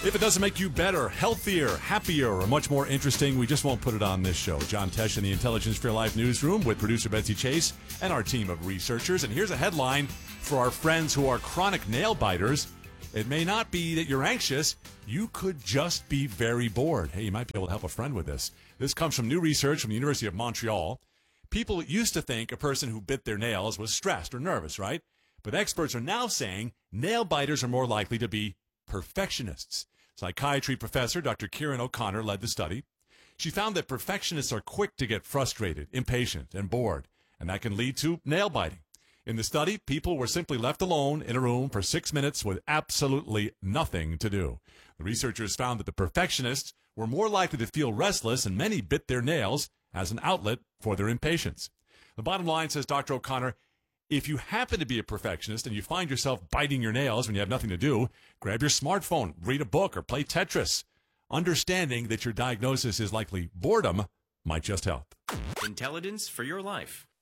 If it doesn't make you better, healthier, happier, or much more interesting, we just won't put it on this show. John Tesh in the Intelligence for Your Life newsroom with producer Betsy Chase and our team of researchers. And here's a headline for our friends who are chronic nail biters. It may not be that you're anxious. You could just be very bored. Hey, you might be able to help a friend with this. This comes from new research from the University of Montreal. People used to think a person who bit their nails was stressed or nervous, right? But experts are now saying nail biters are more likely to be perfectionists. Psychiatry professor Dr. Kieran O'Connor led the study. She found that perfectionists are quick to get frustrated, impatient, and bored, and that can lead to nail biting. In the study, people were simply left alone in a room for 6 minutes with absolutely nothing to do. The researchers found that the perfectionists were more likely to feel restless, and many bit their nails as an outlet for their impatience. The bottom line, says Dr. O'Connor, if you happen to be a perfectionist and you find yourself biting your nails when you have nothing to do, grab your smartphone, read a book, or play Tetris. Understanding that your diagnosis is likely boredom might just help. Intelligence for your life.